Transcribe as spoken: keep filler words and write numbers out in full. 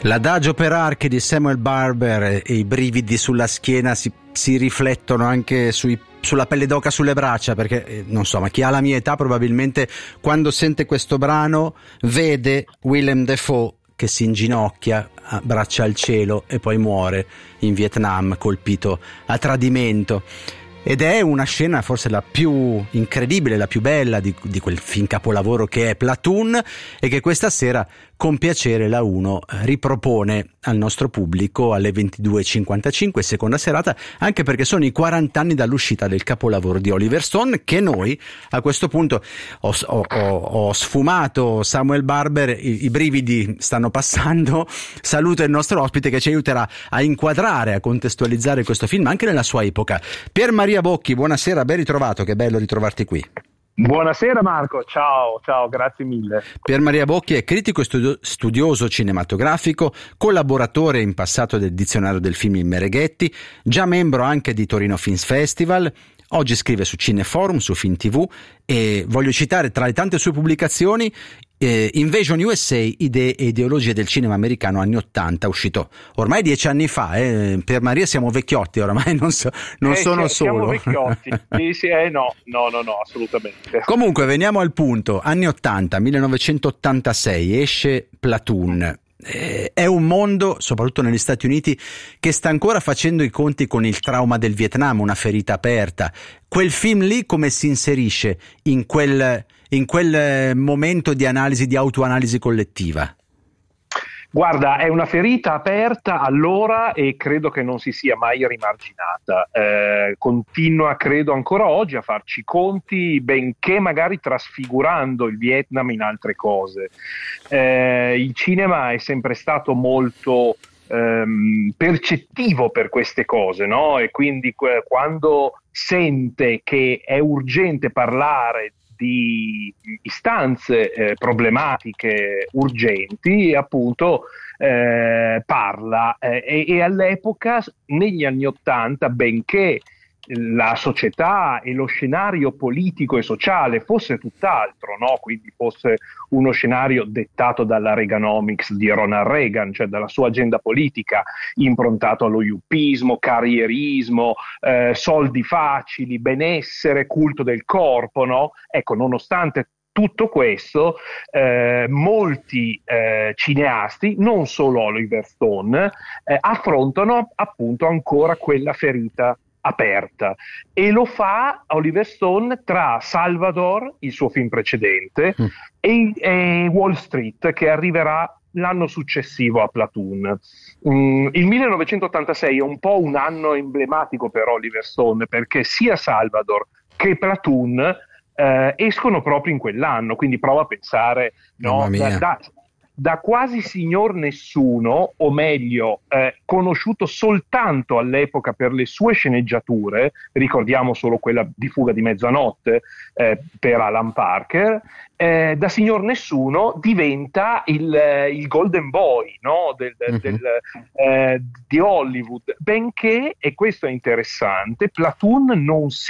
L'adagio per archi di Samuel Barber e i brividi sulla schiena si, si riflettono anche sui, sulla pelle d'oca sulle braccia, perché eh, non so, ma chi ha la mia età probabilmente quando sente questo brano vede Willem Dafoe che si inginocchia, braccia al cielo e poi muore in Vietnam colpito a tradimento. Ed è una scena forse la più incredibile, la più bella di, di quel film capolavoro che è Platoon, e che questa sera con piacere la uno ripropone al nostro pubblico alle ventidue e cinquantacinque, seconda serata, anche perché sono i quaranta anni dall'uscita del capolavoro di Oliver Stone, che noi a questo punto ho, ho, ho sfumato Samuel Barber, i, i brividi stanno passando. Saluto il nostro ospite che ci aiuterà a inquadrare, a contestualizzare questo film anche nella sua epoca. Pier Maria Bocchi, buonasera, ben ritrovato, che bello ritrovarti qui. Buonasera Marco, ciao, ciao, grazie mille. Pier Maria Bocchi è critico e studio- studioso cinematografico, collaboratore in passato del Dizionario del Film in Mereghetti, già membro anche di Torino Films Festival. Oggi scrive su Cineforum, su Film tivù, e voglio citare tra le tante sue pubblicazioni eh, Invasion U S A, idee e ideologie del cinema americano anni ottanta, uscito ormai dieci anni fa. Eh. Per Maria siamo vecchiotti oramai, non, so, non eh, sono siamo solo. vecchiotti, sì, sì, eh, no, no, no, no, assolutamente. Comunque veniamo al punto, anni ottanta, millenovecentottantasei, esce Platoon. È un mondo, soprattutto negli Stati Uniti, che sta ancora facendo i conti con il trauma del Vietnam, una ferita aperta. Quel film lì come si inserisce in quel, in quel momento di analisi, di autoanalisi collettiva? Guarda, è una ferita aperta allora e credo che non si sia mai rimarginata. Eh, continua, credo, ancora oggi a farci i conti, benché magari trasfigurando il Vietnam in altre cose. Eh, il cinema è sempre stato molto ehm, percettivo per queste cose, no? E quindi que- quando sente che è urgente parlare di istanze eh, problematiche urgenti, appunto eh, parla eh, e, e all'epoca, negli anni Ottanta, benché la società e lo scenario politico e sociale fosse tutt'altro, no? Quindi fosse uno scenario dettato dalla Reaganomics di Ronald Reagan, cioè dalla sua agenda politica improntato allo yuppismo, carrierismo, eh, soldi facili, benessere, culto del corpo, no? Ecco, nonostante tutto questo, eh, molti eh, cineasti, non solo Oliver Stone, eh, affrontano appunto ancora quella ferita aperta, e lo fa Oliver Stone tra Salvador, il suo film precedente, mm. e, e Wall Street, che arriverà l'anno successivo a Platoon. Mm, il millenovecentottantasei è un po' un anno emblematico per Oliver Stone, perché sia Salvador che Platoon eh, escono proprio in quell'anno, quindi prova a pensare, no, da, da, da quasi signor nessuno, o meglio eh, conosciuto soltanto all'epoca per le sue sceneggiature, ricordiamo solo quella di Fuga di mezzanotte eh, per Alan Parker, eh, da signor nessuno diventa il, il golden boy, no? del, del, del, eh, di Hollywood, benché, e questo è interessante, Platoon non si